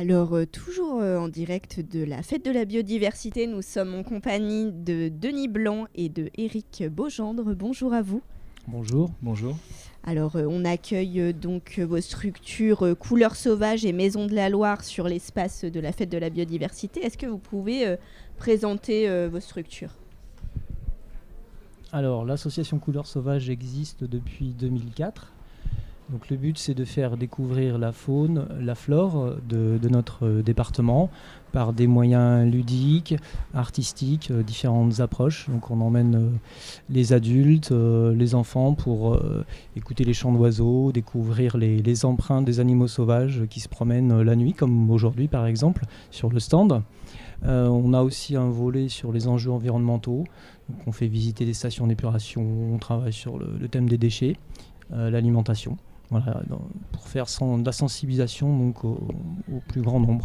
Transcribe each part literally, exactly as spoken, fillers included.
Alors, euh, toujours euh, en direct de la Fête de la Biodiversité, nous sommes en compagnie de Denis Blanc et de Éric Beaugendre. Bonjour à vous. Bonjour. Bonjour. Alors, euh, on accueille euh, donc euh, vos structures euh, Couleurs Sauvages et Maison de la Loire sur l'espace de la Fête de la Biodiversité. Est-ce que vous pouvez euh, présenter euh, vos structures ? Alors, l'association Couleurs Sauvages existe depuis deux mille quatre. Donc, le but, c'est de faire découvrir la faune, la flore de, de notre département par des moyens ludiques, artistiques, euh, différentes approches. Donc, on emmène euh, les adultes, euh, les enfants pour euh, écouter les chants d'oiseaux, découvrir les, les empreintes des animaux sauvages qui se promènent euh, la nuit, comme aujourd'hui, par exemple, sur le stand. Euh, on a aussi un volet sur les enjeux environnementaux. Donc, on fait visiter des stations d'épuration, on travaille sur le, le thème des déchets, euh, l'alimentation. Voilà, dans, pour faire son, de la sensibilisation donc, au, au plus grand nombre.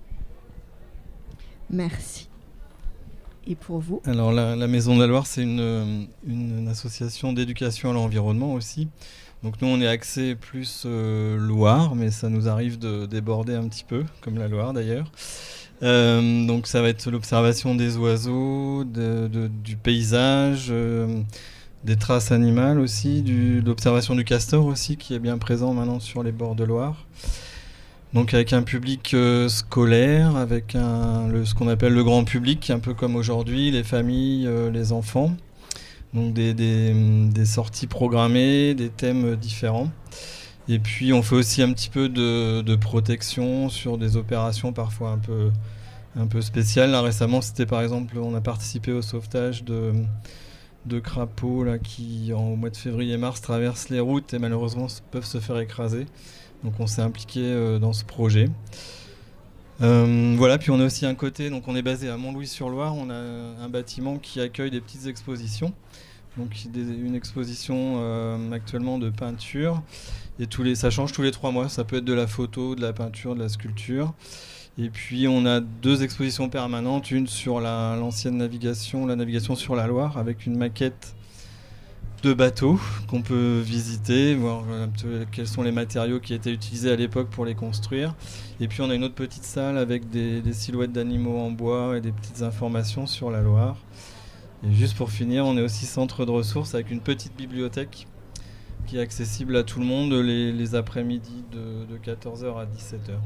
Merci. Et pour vous ? Alors la, la Maison de la Loire, c'est une, une, une association d'éducation à l'environnement aussi. Donc nous, on est axé plus euh, Loire, mais ça nous arrive de déborder un petit peu, comme la Loire d'ailleurs. Euh, donc ça va être l'observation des oiseaux, de, de, du paysage, euh, des traces animales aussi, du, l'observation du castor aussi, qui est bien présent maintenant sur les bords de Loire. Donc avec un public euh, scolaire, avec un, le, ce qu'on appelle le grand public, un peu comme aujourd'hui, les familles, euh, les enfants. Donc des, des, des sorties programmées, des thèmes différents. Et puis on fait aussi un petit peu de, de protection sur des opérations parfois un peu, un peu spéciales. Là récemment, c'était par exemple, on a participé au sauvetage de, de crapauds là, qui en, au mois de février-mars traversent les routes et malheureusement peuvent se faire écraser. Donc on s'est impliqué euh, dans ce projet. Euh, voilà, puis on a aussi un côté, donc on est basé à Montlouis-sur-Loire, on a un bâtiment qui accueille des petites expositions. Donc des, une exposition euh, actuellement de peinture, et tous les, ça change tous les trois mois, ça peut être de la photo, de la peinture, de la sculpture. Et puis on a deux expositions permanentes, une sur la, l'ancienne navigation, la navigation sur la Loire, avec une maquette de bateaux qu'on peut visiter, voir un peu quels sont les matériaux qui étaient utilisés à l'époque pour les construire. Et puis on a une autre petite salle avec des, des silhouettes d'animaux en bois et des petites informations sur la Loire. Et juste pour finir, on est aussi centre de ressources avec une petite bibliothèque qui est accessible à tout le monde les, les après-midi de, de quatorze heures à dix-sept heures.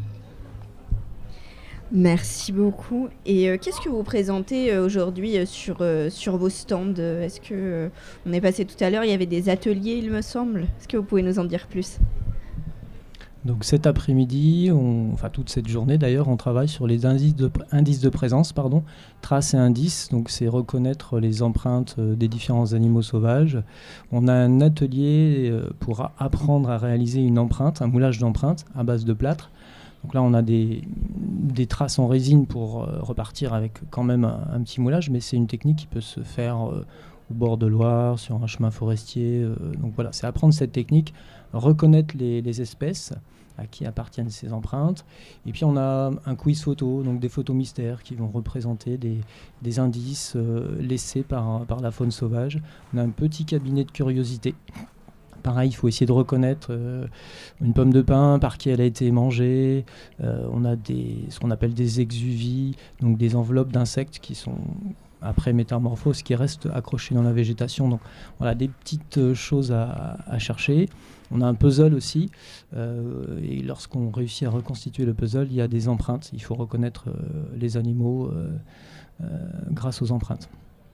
Merci beaucoup. Et euh, qu'est-ce que vous présentez euh, aujourd'hui euh, sur, euh, sur vos stands ? Est-ce que euh, on est passé tout à l'heure, il y avait des ateliers, il me semble. Est-ce que vous pouvez nous en dire plus ? Donc cet après-midi, on, enfin toute cette journée d'ailleurs, on travaille sur les indices de, indices de présence, pardon, traces et indices. Donc c'est reconnaître les empreintes euh, des différents animaux sauvages. On a un atelier euh, pour apprendre à réaliser une empreinte, un moulage d'empreintes à base de plâtre. Donc là, on a des, des traces en résine pour euh, repartir avec quand même un, un petit moulage, mais c'est une technique qui peut se faire euh, au bord de Loire, sur un chemin forestier. Euh, donc voilà, c'est apprendre cette technique, reconnaître les, les espèces à qui appartiennent ces empreintes. Et puis on a un quiz photo, donc des photos mystères qui vont représenter des, des indices euh, laissés par, par la faune sauvage. On a un petit cabinet de curiosité. Pareil, il faut essayer de reconnaître euh, une pomme de pin, par qui elle a été mangée. Euh, on a des, ce qu'on appelle des exuvies, donc des enveloppes d'insectes qui sont après métamorphose, qui restent accrochées dans la végétation. Donc voilà, des petites choses à, à chercher. On a un puzzle aussi, euh, et lorsqu'on réussit à reconstituer le puzzle, il y a des empreintes. Il faut reconnaître euh, les animaux euh, euh, grâce aux empreintes.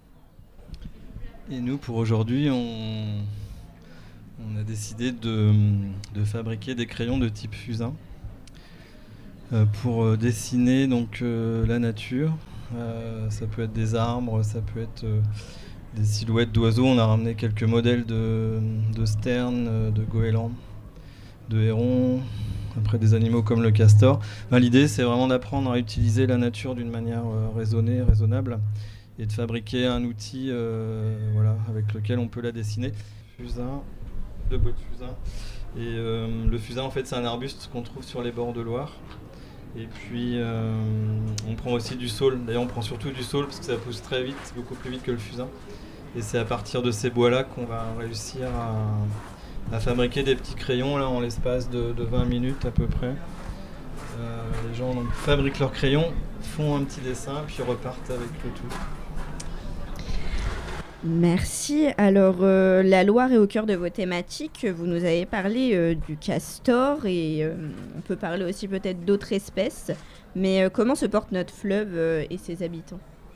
Et nous, pour aujourd'hui, on... On a décidé de, de fabriquer des crayons de type fusain euh, pour euh, dessiner donc, euh, la nature. Euh, ça peut être des arbres, ça peut être euh, des silhouettes d'oiseaux. On a ramené quelques modèles de, de sternes, euh, de goélands, de hérons, après des animaux comme le castor. Enfin, l'idée, c'est vraiment d'apprendre à utiliser la nature d'une manière euh, raisonnée, raisonnable, et de fabriquer un outil euh, voilà, avec lequel on peut la dessiner. Fusain. De bois de fusain. Et euh, le fusain, en fait, c'est un arbuste qu'on trouve sur les bords de Loire. Et puis, euh, on prend aussi du saule. D'ailleurs, on prend surtout du saule parce que ça pousse très vite, beaucoup plus vite que le fusain. Et c'est à partir de ces bois-là qu'on va réussir à, à fabriquer des petits crayons là, en l'espace de, de vingt minutes à peu près. Euh, les gens donc, fabriquent leurs crayons, font un petit dessin, puis repartent avec le tout. Merci. Alors, euh, la Loire est au cœur de vos thématiques. Vous nous avez parlé euh, du castor et euh, on peut parler aussi peut-être d'autres espèces. Mais euh, comment se porte notre fleuve euh, et ses habitants ?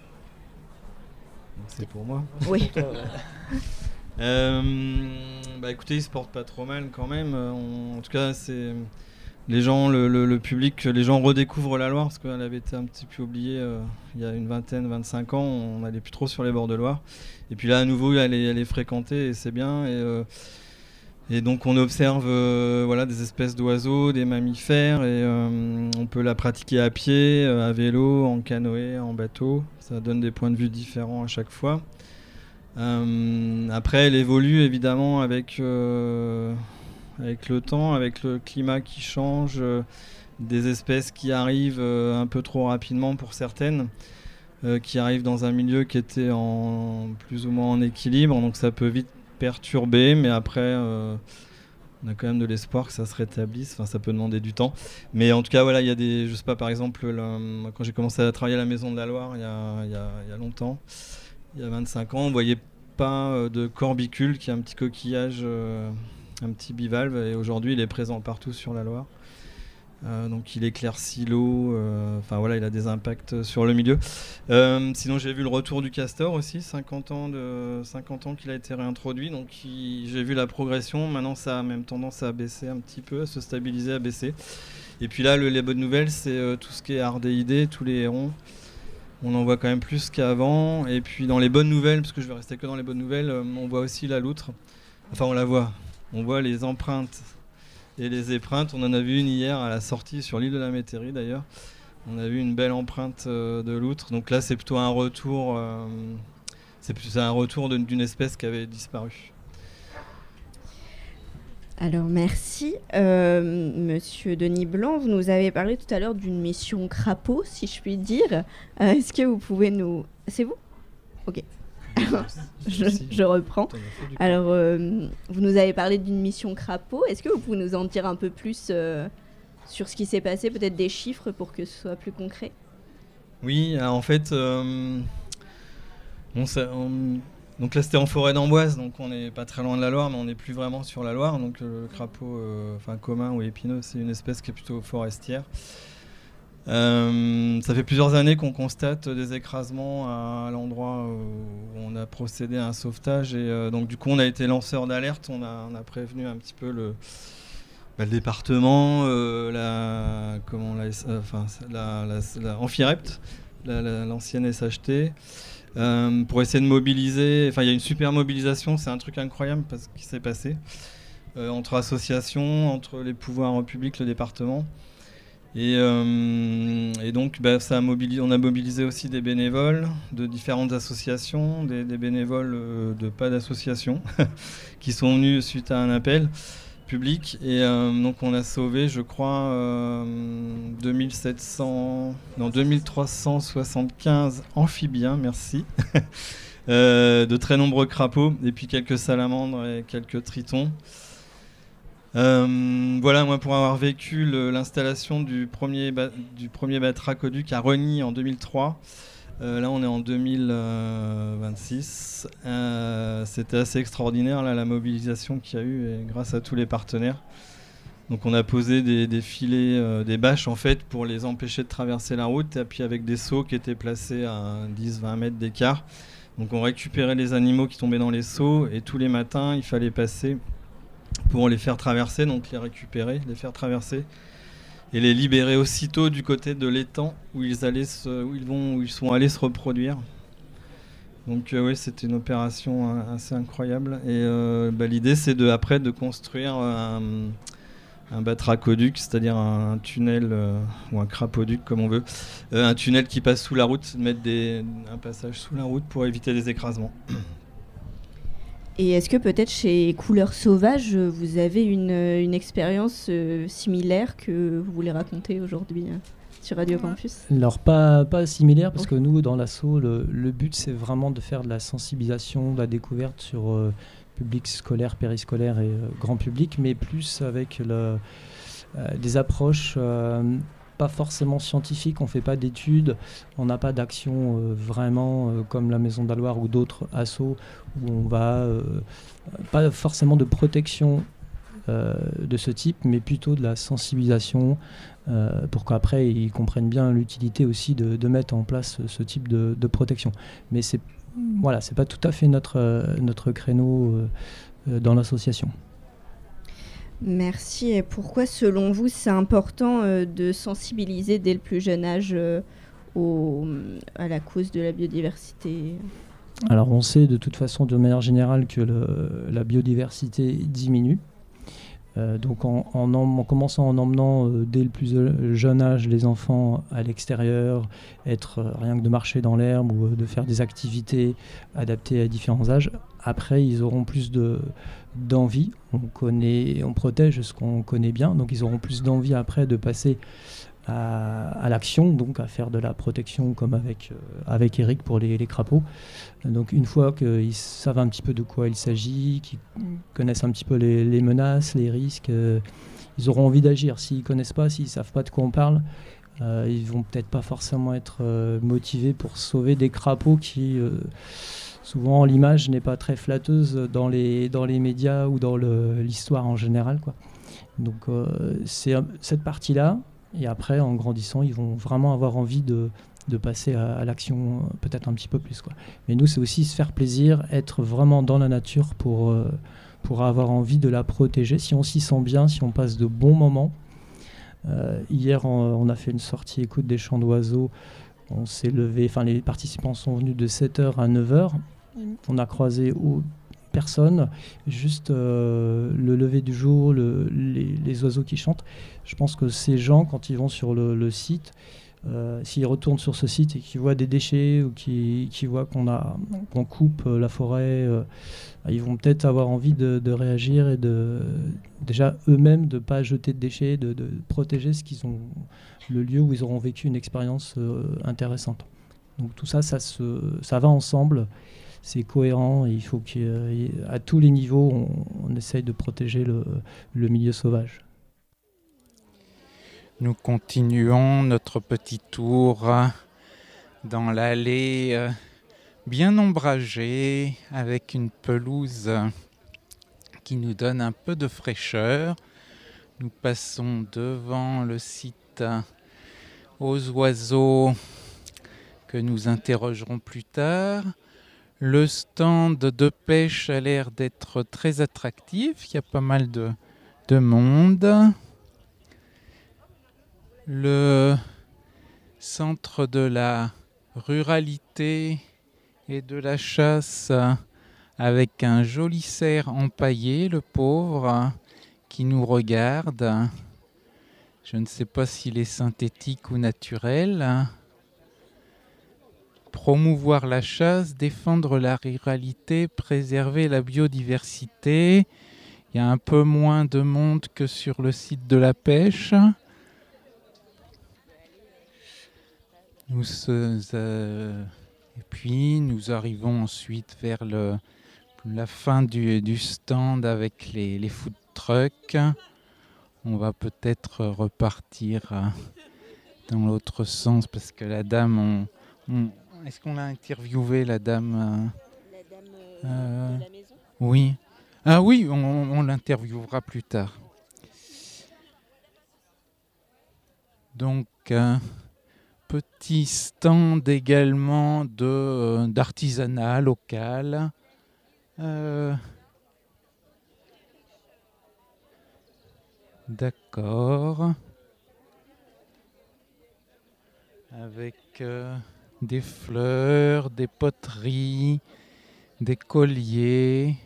C'est pour moi. Oui. euh, bah écoutez, il se porte pas trop mal quand même. On, en tout cas, c'est les gens, le, le, le public, les gens redécouvrent la Loire parce qu'elle avait été un petit peu oubliée euh, il y a une vingtaine, vingt-cinq ans. On n'allait plus trop sur les bords de Loire. Et puis là, à nouveau, elle est, elle est fréquentée et c'est bien. Et, euh, et donc, on observe euh, voilà, des espèces d'oiseaux, des mammifères. Et euh, on peut la pratiquer à pied, à vélo, en canoë, en bateau. Ça donne des points de vue différents à chaque fois. Euh, après, elle évolue évidemment avec, euh, avec le temps, avec le climat qui change, euh, des espèces qui arrivent euh, un peu trop rapidement pour certaines. Euh, qui arrivent dans un milieu qui était en, plus ou moins en équilibre, donc ça peut vite perturber, mais après euh, on a quand même de l'espoir que ça se rétablisse, enfin ça peut demander du temps, mais en tout cas voilà, il y a des, je sais pas, par exemple là, quand j'ai commencé à travailler à la Maison de la Loire il y a, il y a, il y a longtemps, il y a vingt-cinq ans, on voyait pas euh, de corbicule, qui est un petit coquillage, euh, un petit bivalve, et aujourd'hui il est présent partout sur la Loire. Euh, donc il éclaircit l'eau, euh, enfin voilà, il a des impacts sur le milieu. Euh, sinon j'ai vu le retour du castor aussi, cinquante ans, de, cinquante ans qu'il a été réintroduit, donc il, j'ai vu la progression, maintenant ça a même tendance à baisser un petit peu, à se stabiliser, à baisser. Et puis là le, les bonnes nouvelles c'est euh, tout ce qui est ardéidés, tous les hérons, on en voit quand même plus qu'avant. Et puis dans les bonnes nouvelles, parce que je vais rester que dans les bonnes nouvelles, euh, on voit aussi la loutre, enfin on la voit, on voit les empreintes et les épreintes. On en a vu une hier à la sortie sur l'île de la Métairie d'ailleurs. On a vu une belle empreinte euh, de loutre. Donc là, c'est plutôt un retour, euh, c'est plus un retour de, d'une espèce qui avait disparu. Alors merci. Euh, Monsieur Denis Blanc, vous nous avez parlé tout à l'heure d'une mission crapaud, si je puis dire. Euh, est-ce que vous pouvez nous... C'est vous ? Ok. je, je reprends. Alors, euh, vous nous avez parlé d'une mission crapaud. Est-ce que vous pouvez nous en dire un peu plus euh, sur ce qui s'est passé, peut-être des chiffres pour que ce soit plus concret ? Oui, en fait, euh, bon, ça, on, donc là c'était en forêt d'Amboise, donc on n'est pas très loin de la Loire, mais on n'est plus vraiment sur la Loire. Donc le crapaud, euh, enfin commun ou épineux, c'est une espèce qui est plutôt forestière. Euh, ça fait plusieurs années qu'on constate des écrasements à, à l'endroit où on a procédé à un sauvetage et euh, donc du coup on a été lanceur d'alerte, on a, on a prévenu un petit peu le, bah, le département, euh, la, comment la, euh, enfin, la, la, la Amphirept, la, la, l'ancienne S H T, euh, pour essayer de mobiliser. Enfin il y a une super mobilisation, c'est un truc incroyable parce ce qui s'est passé euh, entre associations, entre les pouvoirs publics, le département. Et, euh, et donc, bah, ça a mobilisé, on a mobilisé aussi des bénévoles de différentes associations, des, des bénévoles euh, de pas d'association, qui sont venus suite à un appel public. Et euh, donc, on a sauvé, je crois, euh, deux mille sept cents, non, deux mille trois cent soixante-quinze amphibiens, merci, euh, de très nombreux crapauds, et puis quelques salamandres et quelques tritons. Euh, voilà, moi pour avoir vécu le, l'installation du premier, ba- du premier batracoduc à Rogny en deux mille trois, euh, là on est en deux mille vingt-six, euh, c'était assez extraordinaire là, la mobilisation qu'il y a eu et grâce à tous les partenaires. Donc on a posé des, des filets, euh, des bâches en fait pour les empêcher de traverser la route et puis avec des seaux qui étaient placés à dix à vingt mètres d'écart. Donc on récupérait les animaux qui tombaient dans les seaux et tous les matins il fallait passer pour les faire traverser, donc les récupérer, les faire traverser et les libérer aussitôt du côté de l'étang où ils allaient se, où ils vont, où ils sont allés se reproduire. Donc euh, oui, c'était une opération hein, assez incroyable. Et euh, bah, l'idée, c'est de après de construire un, un batracoduc, c'est-à-dire un, un tunnel euh, ou un crapauduc comme on veut, euh, un tunnel qui passe sous la route, mettre des, un passage sous la route pour éviter des écrasements. Et est-ce que peut-être chez Couleurs Sauvages, vous avez une, une expérience euh, similaire que vous voulez raconter aujourd'hui euh, sur Radio Campus ? Alors pas, pas similaire parce que nous dans l'asso, le, le but c'est vraiment de faire de la sensibilisation, de la découverte sur euh, public scolaire, périscolaire et euh, grand public, mais plus avec le, euh, des approches euh, pas forcément scientifique, on ne fait pas d'études, on n'a pas d'action euh, vraiment euh, comme la Maison de la Loire ou d'autres assos où on va, euh, pas forcément de protection euh, de ce type, mais plutôt de la sensibilisation euh, pour qu'après ils comprennent bien l'utilité aussi de, de mettre en place ce, ce type de, de protection. Mais c'est voilà, c'est pas tout à fait notre, euh, notre créneau euh, dans l'association. Merci. Et pourquoi, selon vous, c'est important euh, de sensibiliser dès le plus jeune âge euh, au, à la cause de la biodiversité ? Alors on sait de toute façon de manière générale que le, la biodiversité diminue. Euh, donc en, en, en commençant en emmenant euh, dès le plus jeune âge les enfants à l'extérieur, être euh, rien que de marcher dans l'herbe ou euh, de faire des activités adaptées à différents âges, après ils auront plus de, d'envie. On connaît, on protège ce qu'on connaît bien, donc ils auront plus d'envie après de passer à, à l'action, donc à faire de la protection comme avec, euh, avec Eric pour les, les crapauds. Donc une fois qu'ils savent un petit peu de quoi il s'agit, qu'ils connaissent un petit peu les, les menaces, les risques, euh, ils auront envie d'agir. S'ils ne connaissent pas, s'ils ne savent pas de quoi on parle, euh, ils ne vont peut-être pas forcément être euh, motivés pour sauver des crapauds qui, euh, souvent l'image n'est pas très flatteuse dans les, dans les médias ou dans le, l'histoire en général, quoi. Donc euh, c'est cette partie-là, et après en grandissant, ils vont vraiment avoir envie de... de passer à, à l'action peut-être un petit peu plus, quoi. Mais nous, c'est aussi se faire plaisir, être vraiment dans la nature pour, euh, pour avoir envie de la protéger. Si on s'y sent bien, si on passe de bons moments. Euh, hier, on, on a fait une sortie écoute des chants d'oiseaux. On s'est levé, enfin les participants sont venus de sept heures à neuf heures. On a croisé où, personne, juste euh, le lever du jour, le, les, les oiseaux qui chantent. Je pense que ces gens, quand ils vont sur le, le site, Euh, s'ils retournent sur ce site et qu'ils voient des déchets ou qu'ils, qu'ils voient qu'on, a, qu'on coupe euh, la forêt, euh, ils vont peut-être avoir envie de, de réagir et de, déjà eux-mêmes de ne pas jeter de déchets, de, de protéger ce qu'ils ont, le lieu où ils auront vécu une expérience euh, intéressante. Donc tout ça, ça, se, ça va ensemble, c'est cohérent et il faut qu'à tous les niveaux, on, on essaye de protéger le, le milieu sauvage. Nous continuons notre petit tour dans l'allée bien ombragée avec une pelouse qui nous donne un peu de fraîcheur. Nous passons devant le site aux oiseaux que nous interrogerons plus tard. Le stand de pêche a l'air d'être très attractif, il y a pas mal de, de monde. Le centre de la ruralité et de la chasse avec un joli cerf empaillé, le pauvre, qui nous regarde. Je ne sais pas s'il est synthétique ou naturel. Promouvoir la chasse, défendre la ruralité, préserver la biodiversité. Il y a un peu moins de monde que sur le site de la pêche. Nous, euh, et puis nous arrivons ensuite vers le, la fin du, du stand avec les, les food trucks. On va peut-être repartir dans l'autre sens parce que la dame, on, on, est-ce qu'on l'a interviewé la dame La dame euh, de la maison ? Oui. Ah oui, on, on l'interviewera plus tard. Donc... Euh, petit stand également de, euh, d'artisanat local. Euh, d'accord. Avec euh, des fleurs, des poteries, des colliers.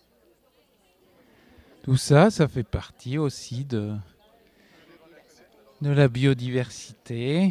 Tout ça, ça fait partie aussi de, de la biodiversité.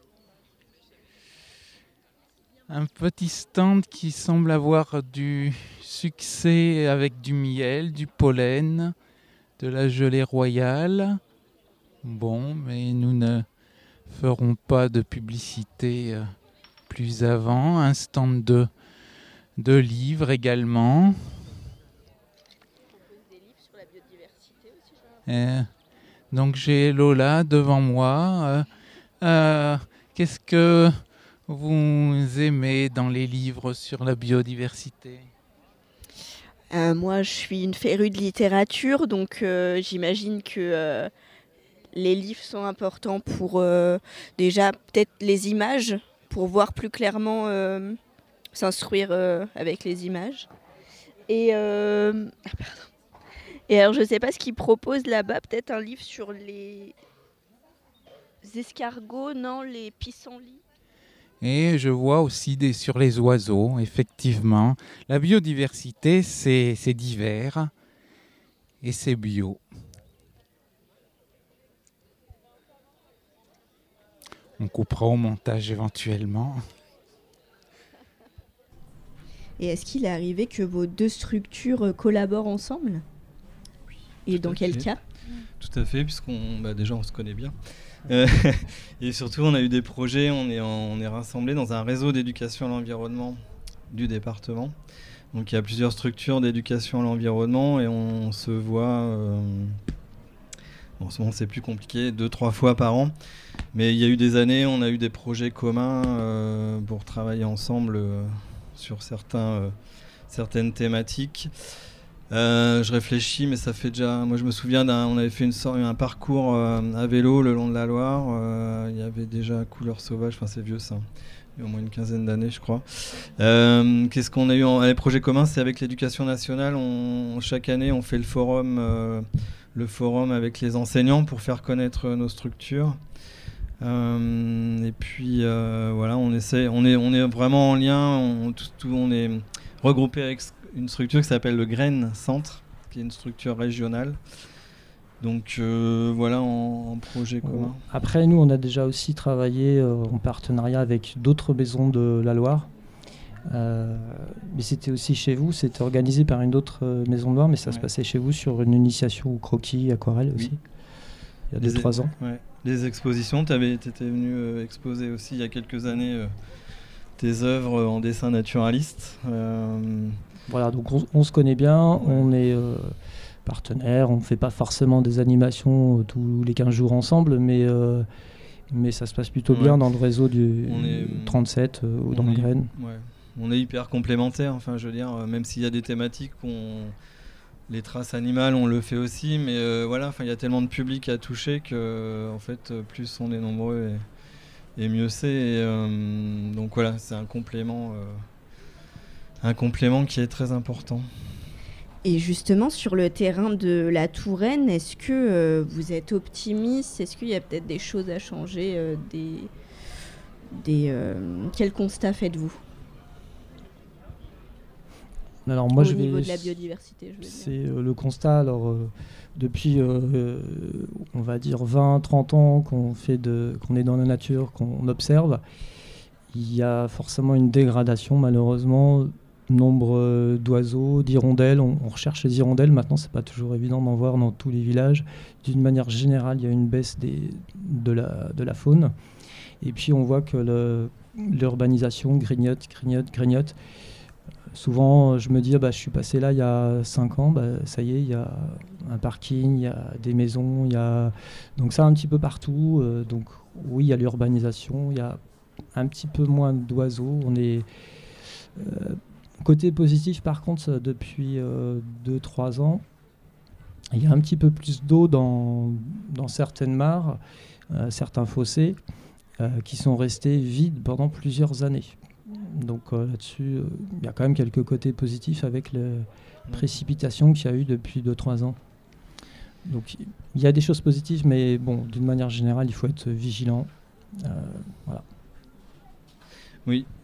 Un petit stand qui semble avoir du succès avec du miel, du pollen, de la gelée royale. Bon, mais nous ne ferons pas de publicité plus avant. Un stand de, de livres également. On propose des livres sur la biodiversité aussi, euh, Donc j'ai Lola devant moi. Euh, Euh, qu'est-ce que vous aimez dans les livres sur la biodiversité ? Euh, moi, je suis une férue de littérature, donc euh, j'imagine que euh, les livres sont importants pour euh, déjà peut-être les images, pour voir plus clairement, euh, s'instruire euh, avec les images. Et, euh, ah, pardon. Et alors, je ne sais pas ce qu'ils proposent là-bas, peut-être un livre sur les escargots, non, les pissenlits. Et je vois aussi des, sur les oiseaux, effectivement. La biodiversité, c'est, c'est divers et c'est bio. On coupera au montage éventuellement. Et est-ce qu'il est arrivé que vos deux structures collaborent ensemble ? Et Tout dans à quel fait. cas ? Tout à fait, puisqu'on bah déjà on se connaît bien. Euh, et surtout, on a eu des projets, on est, en- on est rassemblés dans un réseau d'éducation à l'environnement du département. Donc il y a plusieurs structures d'éducation à l'environnement et on se voit, euh, en ce moment c'est plus compliqué, deux, trois fois par an. Mais il y a eu des années, on a eu des projets communs euh, pour travailler ensemble euh, sur certains, euh, certaines thématiques. Euh, je réfléchis, mais ça fait déjà. Moi, je me souviens d'un. On avait fait une sorte, un parcours euh, à vélo le long de la Loire. Euh, il y avait déjà Couleur Sauvage. Enfin, c'est vieux ça. Il y a au moins une quinzaine d'années, je crois. Euh, qu'est-ce qu'on a eu en, les projets communs, c'est avec l'Éducation nationale. On, chaque année, on fait le forum, euh, le forum avec les enseignants pour faire connaître nos structures. Euh, et puis euh, voilà, on essaie. On est, on est vraiment en lien. On, tout, tout, on est regroupé avec une structure qui s'appelle le Grain Centre, qui est une structure régionale. Donc euh, voilà, en, en projet commun. Après, nous, on a déjà aussi travaillé euh, en partenariat avec d'autres maisons de la Loire. Euh, mais c'était aussi chez vous, c'était organisé par une autre euh, maison de Loire, mais ça Ouais. se passait chez vous sur une initiation au croquis, aquarelle aussi, Oui. il y a deux Les- trois ans. Ouais. Les expositions, tu étais venu euh, exposer aussi il y a quelques années euh, tes œuvres en dessin naturaliste. Euh, Voilà, donc on, on se connaît bien, Ouais. on est euh, partenaires, on ne fait pas forcément des animations euh, tous les quinze jours ensemble, mais, euh, mais ça se passe plutôt Ouais. bien dans le réseau du On est- trente-sept euh, ou dans on le est- Grain. ouais. On est hyper complémentaires, enfin je veux dire, euh, même s'il y a des thématiques qu'on... Les traces animales, on le fait aussi, mais euh, voilà, enfin il y a tellement de public à toucher que euh, en fait, euh, plus on est nombreux et, et mieux c'est. Et, euh, donc voilà, c'est un complément, euh, un complément qui est très important. Et justement, sur le terrain de la Touraine, est-ce que euh, vous êtes optimiste ? Est-ce qu'il y a peut-être des choses à changer euh, des, des, euh, Quel constat faites-vous ? Alors moi, Au je niveau vais, de la biodiversité, je veux dire. c'est euh, le constat. Alors euh, depuis, euh, euh, on va dire vingt trente ans qu'on fait de, qu'on est dans la nature, qu'on observe, il y a forcément une dégradation malheureusement. Nombre euh, d'oiseaux, d'hirondelles, on, on recherche les hirondelles. Maintenant, c'est pas toujours évident d'en voir dans tous les villages. D'une manière générale, il y a une baisse des, de, la, de la faune. Et puis, on voit que le, l'urbanisation grignote, grignote, grignote. Souvent, je me dis, ah bah, je suis passé là il y a cinq ans, bah, ça y est, il y a un parking, il y a des maisons, il y a... Donc ça, un petit peu partout. Euh, donc oui, il y a l'urbanisation, il y a un petit peu moins d'oiseaux. On est... Euh, côté positif, par contre, depuis euh, deux trois ans, il y a un petit peu plus d'eau dans, dans certaines mares, euh, certains fossés, euh, qui sont restés vides pendant plusieurs années. Donc euh, là-dessus, euh, il y a quand même quelques côtés positifs avec les précipitations qu'il y a eu depuis deux trois ans. Donc il y a des choses positives, mais bon, d'une manière générale, il faut être vigilant. Euh, voilà. Oui,